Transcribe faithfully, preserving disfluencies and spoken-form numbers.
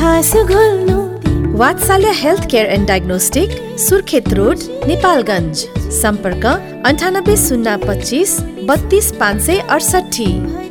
इतिहास घुल्नु। वात्सल्य health care and diagnostic, Surkhet road, Nepalgunj. सम्पर्क अन्ठानब्बे शून्य पच्चिस बत्तीस पाँच सय अडसठी।